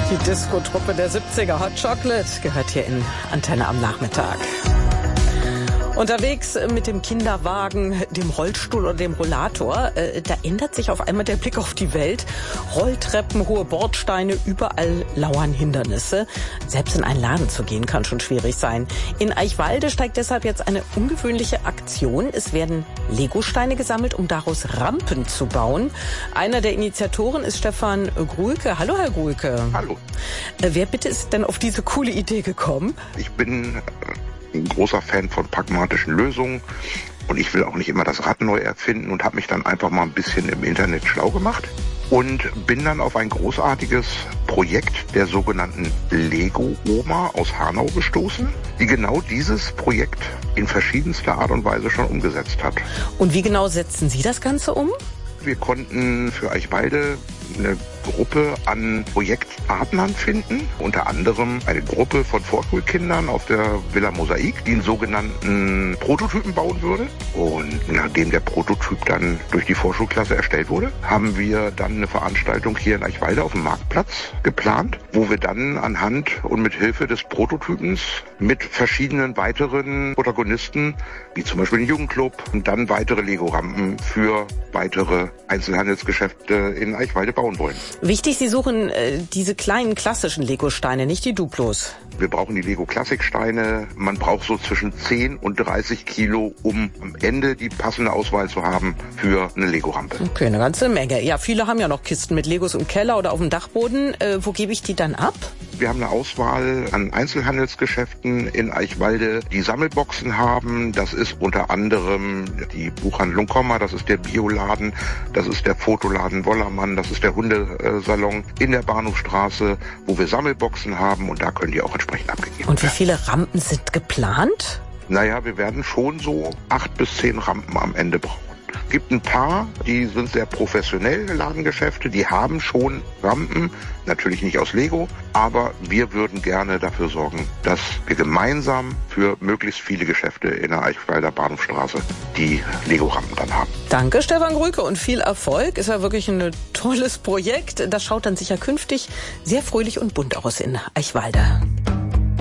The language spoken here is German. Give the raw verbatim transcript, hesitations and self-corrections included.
Die Disco-Truppe der siebziger, Hot Chocolate, gehört hier in Antenne am Nachmittag. Unterwegs mit dem Kinderwagen, dem Rollstuhl oder dem Rollator, äh, da ändert sich auf einmal der Blick auf die Welt. Rolltreppen, hohe Bordsteine, überall lauern Hindernisse. Selbst in einen Laden zu gehen kann schon schwierig sein. In Eichwalde steigt deshalb jetzt eine ungewöhnliche Aktion. Es werden Legosteine gesammelt, um daraus Rampen zu bauen. Einer der Initiatoren ist Stefan Gruhlke. Hallo, Herr Gruhlke. Hallo. Äh, wer bitte ist denn auf diese coole Idee gekommen? Ich bin ein großer Fan von pragmatischen Lösungen und ich will auch nicht immer das Rad neu erfinden und habe mich dann einfach mal ein bisschen im Internet schlau gemacht und bin dann auf ein großartiges Projekt der sogenannten Lego-Oma aus Hanau gestoßen, die genau dieses Projekt in verschiedenster Art und Weise schon umgesetzt hat. Und wie genau setzen Sie das Ganze um? Wir konnten für Eichwalde eine Gruppe an Projektpartnern finden, unter anderem eine Gruppe von Vorschulkindern auf der Villa Mosaik, die einen sogenannten Prototypen bauen würde. Und nachdem der Prototyp dann durch die Vorschulklasse erstellt wurde, haben wir dann eine Veranstaltung hier in Eichwalde auf dem Marktplatz geplant, wo wir dann anhand und mit Hilfe des Prototypens mit verschiedenen weiteren Protagonisten, wie zum Beispiel den Jugendclub, und dann weitere Lego-Rampen für weitere Einzelhandelsgeschäfte in Eichwalde bauen wollen. Wichtig, Sie suchen äh, diese kleinen klassischen Lego-Steine, nicht die Duplos. Wir brauchen die Lego-Klassiksteine. Man braucht so zwischen zehn und dreißig Kilo, um am Ende die passende Auswahl zu haben für eine Lego-Rampe. Okay, eine ganze Menge. Ja, viele haben ja noch Kisten mit Legos im Keller oder auf dem Dachboden. Äh, wo gebe ich die dann ab? Wir haben eine Auswahl an Einzelhandelsgeschäften in Eichwalde, die Sammelboxen haben. Das ist unter anderem die Buchhandlung Komma, das ist der Bioladen, das ist der Fotoladen Wollermann, das ist der Hundesalon in der Bahnhofstraße, wo wir Sammelboxen haben und da können die auch entsprechend abgegeben werden. Und wie viele Rampen sind geplant? Naja, wir werden schon so acht bis zehn Rampen am Ende brauchen. Es gibt ein paar, die sind sehr professionelle Ladengeschäfte, die haben schon Rampen, natürlich nicht aus Lego, aber wir würden gerne dafür sorgen, dass wir gemeinsam für möglichst viele Geschäfte in der Eichwalder Bahnhofstraße die Lego-Rampen dann haben. Danke, Stefan Gruhlke, und viel Erfolg. Ist ja wirklich ein tolles Projekt. Das schaut dann sicher künftig sehr fröhlich und bunt aus in Eichwalde.